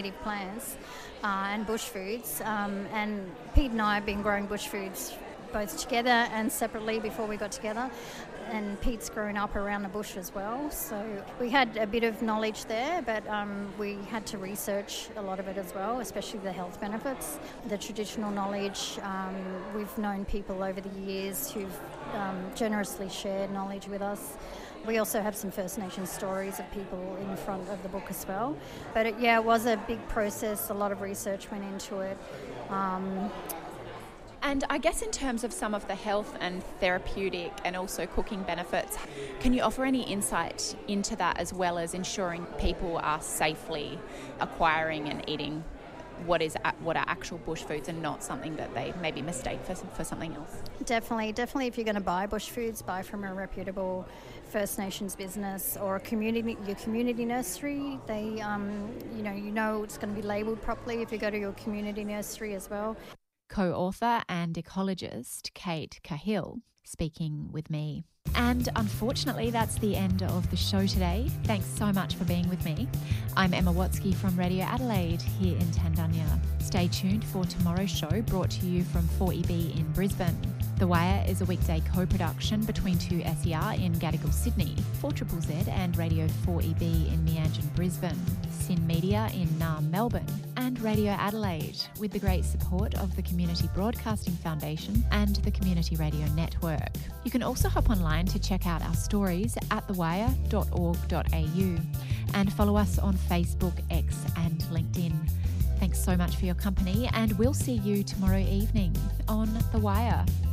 native plants and bush foods. And Pete and I have been growing bush foods both together and separately before we got together. And Pete's grown up around the bush as well, so we had a bit of knowledge there, but we had to research a lot of it as well, especially the health benefits, the traditional knowledge. We've known people over the years who've generously shared knowledge with us. We also have some First Nations stories of people in front of the book as well. But it was a big process, a lot of research went into it. And I guess in terms of some of the health and therapeutic and also cooking benefits, can you offer any insight into that, as well as ensuring people are safely acquiring and eating what are actual bush foods and not something that they maybe mistake for something else? Definitely. If you're going to buy bush foods, buy from a reputable First Nations business or your community nursery. They, you know it's going to be labelled properly if you go to your community nursery as well. Co-author and ecologist Kate Cahill speaking with me. And unfortunately, that's the end of the show today. Thanks so much for being with me. I'm Emma Watsky from Radio Adelaide here in Tandanya. Stay tuned for tomorrow's show, brought to you from 4EB in Brisbane. The Wire is a weekday co-production between 2SER in Gadigal, Sydney, 4ZZZ and Radio 4EB in Meanjin, Brisbane, SYN Media in Naarm, Melbourne, and Radio Adelaide, with the great support of the Community Broadcasting Foundation and the Community Radio Network. You can also hop online to check out our stories at thewire.org.au and follow us on Facebook, X and LinkedIn. Thanks so much for your company, and we'll see you tomorrow evening on The Wire.